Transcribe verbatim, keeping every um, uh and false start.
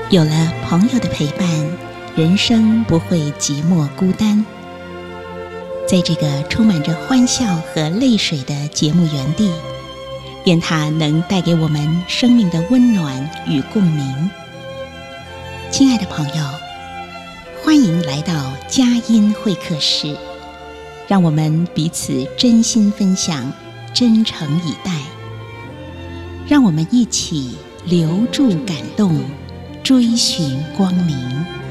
有了朋友的陪伴，人生不会寂寞孤单。在这个充满着欢笑和泪水的节目园地，愿它能带给我们生命的温暖与共鸣。亲爱的朋友，欢迎来到佳音会客室，让我们彼此真心分享，真诚以待。让我们一起留住感动，追寻光明。